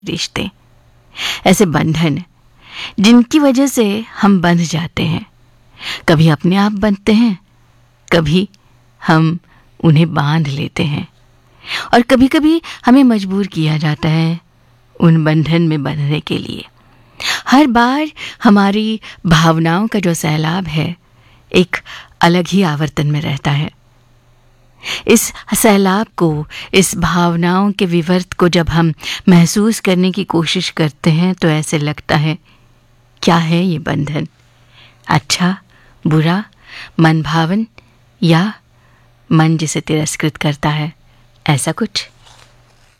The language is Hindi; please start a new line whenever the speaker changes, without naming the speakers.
रिश्ते, ऐसे बंधन जिनकी वजह से हम बंध जाते हैं। कभी अपने आप बंधते हैं, कभी हम उन्हें बांध लेते हैं, और कभी कभी हमें मजबूर किया जाता है उन बंधन में बंधने के लिए। हर बार हमारी भावनाओं का जो सैलाब है एक अलग ही आवर्तन में रहता है। इस सैलाब को, इस भावनाओं के विवर्त को जब हम महसूस करने की कोशिश करते हैं तो ऐसे लगता है, क्या है ये बंधन? अच्छा, बुरा, मन भावन, या मन जिसे तिरस्कृत करता है, ऐसा कुछ।